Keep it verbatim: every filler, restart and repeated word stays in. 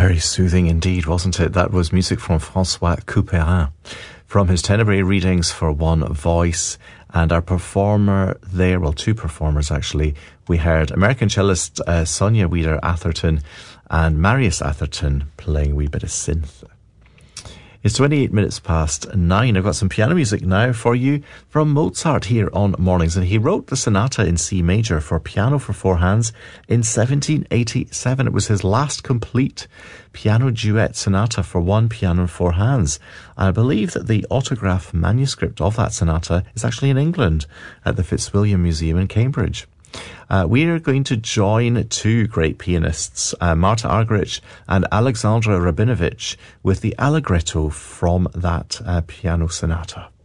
Very soothing indeed, wasn't it? That was music from François Couperin from his Tenebrae readings for One Voice. And our performer there, well, two performers actually, we heard American cellist uh, Sonia Wheeler-Atherton and Marius Atherton playing a wee bit of synth. It's twenty-eight minutes past nine. I've got some piano music now for you from Mozart here on Mornings. And he wrote the sonata in C major for piano for four hands in seventeen eighty-seven. It was his last complete piano duet sonata for one piano and four hands. And I believe that the autograph manuscript of that sonata is actually in England at the Fitzwilliam Museum in Cambridge. Uh, we are going to join two great pianists, uh, Marta Argerich and Alexandra Rabinovich, with the Allegretto from that uh, piano sonata.